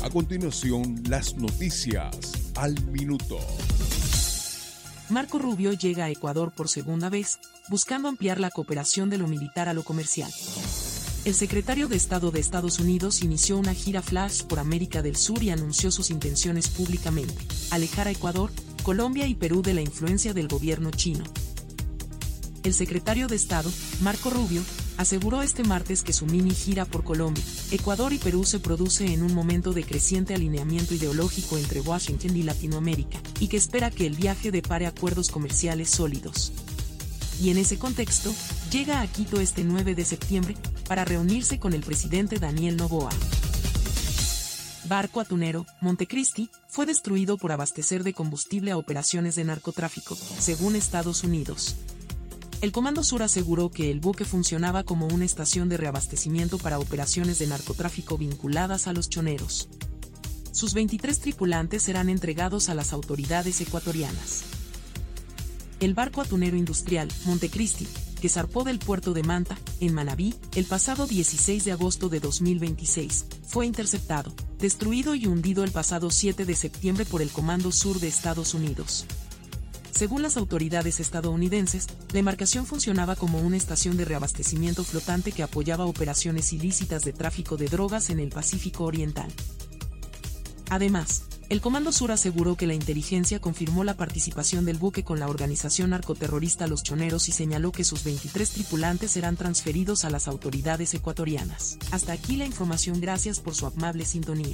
A continuación, las noticias al minuto. Marco Rubio llega a Ecuador por segunda vez, buscando ampliar la cooperación de lo militar a lo comercial. El secretario de Estado de Estados Unidos inició una gira flash por América del Sur y anunció sus intenciones públicamente: alejar a Ecuador, Colombia y Perú de la influencia del gobierno chino. El secretario de Estado, Marco Rubio, aseguró este martes que su mini gira por Colombia, Ecuador y Perú se produce en un momento de creciente alineamiento ideológico entre Washington y Latinoamérica, y que espera que el viaje depare acuerdos comerciales sólidos. Y en ese contexto, llega a Quito este 9 de septiembre, para reunirse con el presidente Daniel Noboa. Barco atunero, Montecristi, fue destruido por abastecer de combustible a operaciones de narcotráfico, según Estados Unidos. El Comando Sur aseguró que el buque funcionaba como una estación de reabastecimiento para operaciones de narcotráfico vinculadas a los choneros. Sus 23 tripulantes serán entregados a las autoridades ecuatorianas. El barco atunero industrial, Montecristi, que zarpó del puerto de Manta, en Manabí, el pasado 16 de agosto de 2026, fue interceptado, destruido y hundido el pasado 7 de septiembre por el Comando Sur de Estados Unidos. Según las autoridades estadounidenses, la embarcación funcionaba como una estación de reabastecimiento flotante que apoyaba operaciones ilícitas de tráfico de drogas en el Pacífico Oriental. Además, el Comando Sur aseguró que la inteligencia confirmó la participación del buque con la organización narcoterrorista Los Choneros y señaló que sus 23 tripulantes serán transferidos a las autoridades ecuatorianas. Hasta aquí la información, gracias por su amable sintonía.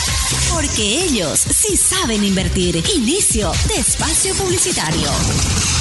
Porque ellos sí saben invertir. Inicio de espacio publicitario.